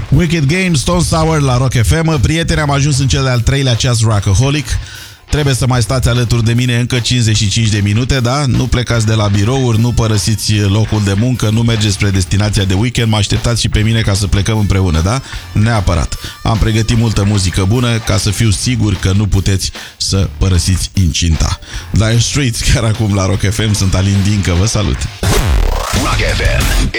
Wicked Game, Stone Sour la Rock FM. Prieteni, am ajuns în cel de-al treilea ceas Rockaholic. Trebuie să mai stați alături de mine încă 55 de minute, da? Nu plecați de la birouri, nu părăsiți locul de muncă, nu mergeți spre destinația de weekend, mă așteptați și pe mine ca să plecăm împreună, da? Neapărat. Am pregătit multă muzică bună ca să fiu sigur că nu puteți să părăsiți incinta. Dire Straits chiar acum la Rock FM, sunt Alin Dincă, vă salut! Rock FM,